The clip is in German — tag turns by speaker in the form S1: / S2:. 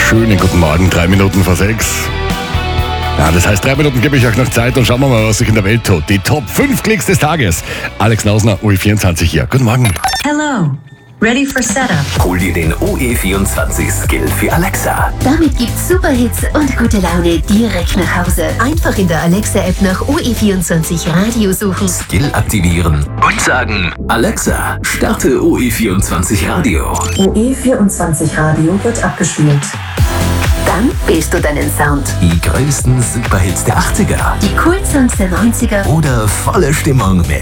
S1: Schönen guten Morgen, 3 Minuten vor 6. Ja, das heißt, 3 Minuten gebe ich euch noch Zeit und schauen wir mal, was sich in der Welt tut. Die Top 5 Klicks des Tages. Alex Nausner, OE24 hier. Guten Morgen.
S2: Hello. Ready for setup.
S3: Hol dir den OE24-Skill für Alexa.
S4: Damit gibt's Superhits und gute Laune direkt nach Hause. Einfach in der Alexa-App nach OE24 Radio suchen.
S3: Skill aktivieren und sagen: Alexa, starte OE24 Radio.
S2: OE24 Radio wird abgespielt.
S4: Dann wählst du deinen Sound.
S3: Die größten Superhits der 80er
S4: Die Cool-Songs der 90er.
S3: oder volle Stimmung mit